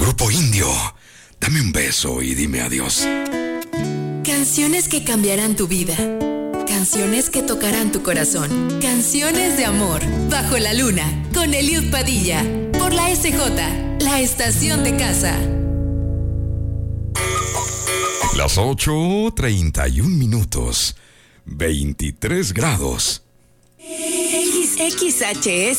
Grupo Indio. Dame un beso y dime adiós. Canciones que cambiarán tu vida. Canciones que tocarán tu corazón. Canciones de amor. Bajo la luna. Con Eliud Padilla. Por la SJ. La estación de casa. Las 8:31. 23 grados. XHS